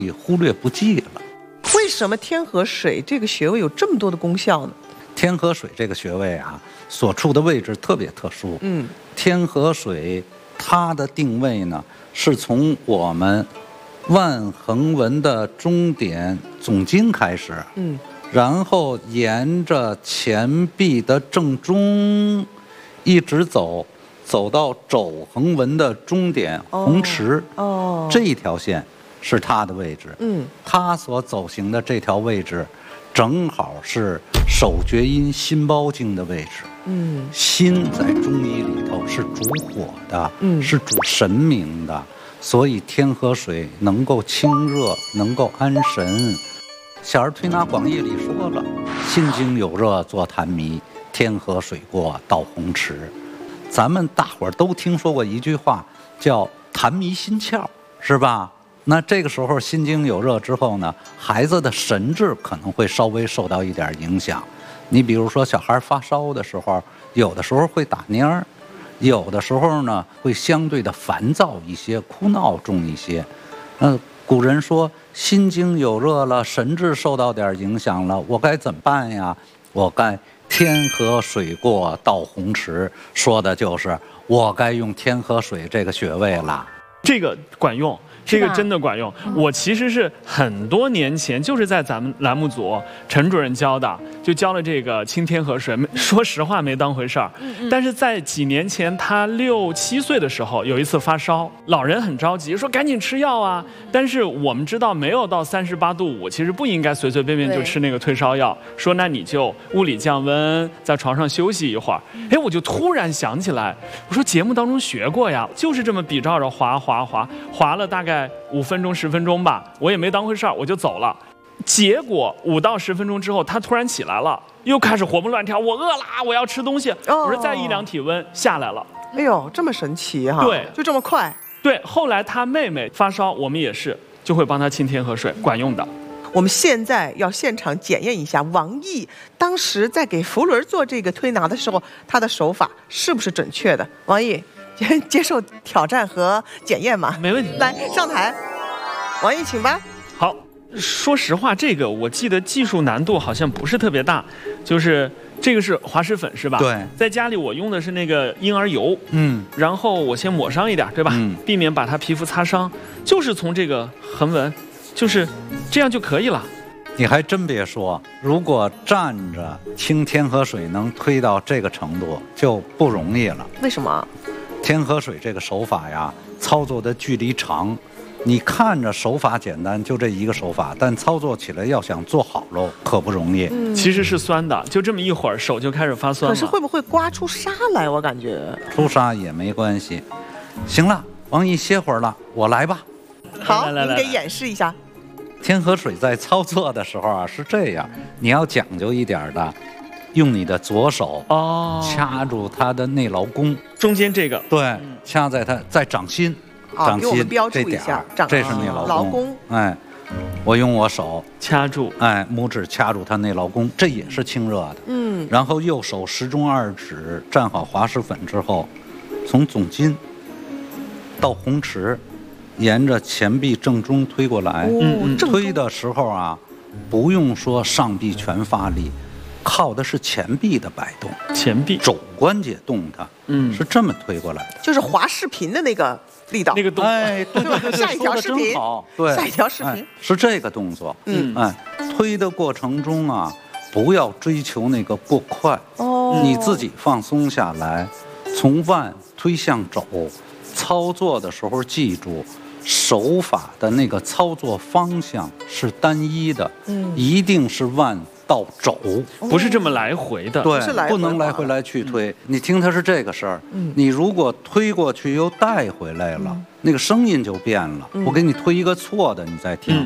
你忽略不计了。 为什么天河水这个穴位有这么多的功效呢？ 天河水这个穴位啊，所处的位置特别特殊。天河水它的定位呢，是从我们腕横纹的中点总经开始，然后沿着前臂的正中一直走到肘横纹的终点红池，这一条线是它的位置。它所走行的这条位置，正好是手厥阴心包经的位置。心在中医里头是主火的，是主神明的，所以天河水能够清热，能够安神。小儿推拿广义里说了，心经有热作痰迷，天河水过到红池。咱们大伙儿都听说过一句话，叫痰迷心窍，是吧？那这个时候心经有热之后呢，孩子的神志可能会稍微受到一点影响。你比如说小孩发烧的时候，有的时候会打蔫儿，有的时候呢会相对的烦躁一些，哭闹重一些。古人说心经有热了，神志受到点影响了，我该怎么办呀？我该天河水过到红池，说的就是我该用天河水这个穴位了。 这个管用，这个真的管用。我其实是很多年前就是在咱们栏目组陈主任教的，就教了这个清天河水。说实话没当回事儿，但是在几年前他6、7岁的时候有一次发烧，老人很着急说赶紧吃药啊。但是我们知道没有到38度5，其实不应该随随便便就吃那个退烧药。说那你就物理降温，在床上休息一会儿。我就突然想起来，我说节目当中学过呀，就是这么比照着划了大概5分钟10分钟吧，我也没当回事儿，我就走了。结果5到10分钟之后，他突然起来了，又开始活蹦乱跳，我饿啦，我要吃东西。我说再1、2体温下来了。 哎呦，这么神奇哈！ 对， 就这么快。 对，后来他妹妹发烧，我们也是就会帮他清天河水，管用的。 我们现在要现场检验一下王毅当时在给福伦做这个推拿的时候，他的手法是不是准确的？王毅接受挑战和检验吗？ 没问题。 来上台，王毅请吧。 好，说实话，这个我记得技术难度好像不是特别大，就是这个是滑石粉是吧？ 对， 在家里我用的是那个婴儿油，然后我先抹上一点，对吧？避免把他皮肤擦伤，就是从这个横纹，就是这样就可以了。 你还真别说，如果站着清天河水能推到这个程度，就不容易了。 为什么？ 天河水这个手法呀，操作的距离长，你看着手法简单，就这一个手法，但操作起来要想做好喽，可不容易。 其实是酸的，就这么一会儿手就开始发酸了。 可是会不会刮出痧来？我感觉出痧也没关系。行了，王毅歇会儿了，我来吧。 好，您给演示一下。 天河水在操作的时候啊是这样，你要讲究一点的，用你的左手掐住它的内劳宫， 中间这个对，掐在它在掌心，掌心这点儿，这是内劳宫。哎，我用我手掐住， 哎，拇指掐住它内劳宫，这也是清热的。然后右手食中2指蘸好滑石粉之后，从总筋到红池，沿着前臂正中推过来。推的时候啊，不用说上臂全发力，靠的是前臂的摆动， 前臂肘关节动的，是这么推过来的， 就是滑视频的那个力道， 那个动作， 哎，对， 下一条视频， 对， 下一条视频是这个动作，推的过程中啊，不要追求那个过快，你自己放松下来，从腕推向肘，操作的时候记住。手法的那个操作方向是单一的，一定是腕到肘， 不是这么来回的， 对，不能来回来去推。你听它是这个事儿，你如果推过去又带回来了，那个声音就变了。我给你推一个错的，你再听，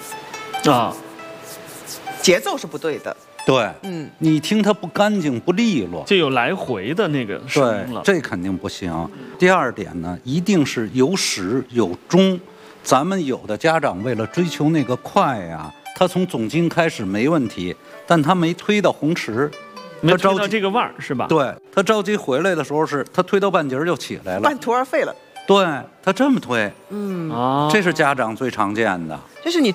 节奏是不对的。 对，你听它不干净不利落， 就有来回的那个声音了， 这肯定不行。第二点呢，一定是有始有终。咱们有的家长为了追求那个快呀，他从总经开始没问题，但他没推到红池， 没推到这个腕儿是吧？ 对，他着急回来的时候是他推到半截就起来了， 半途而废了。 对他这么推， 哦， 这是家长最常见的。 就是你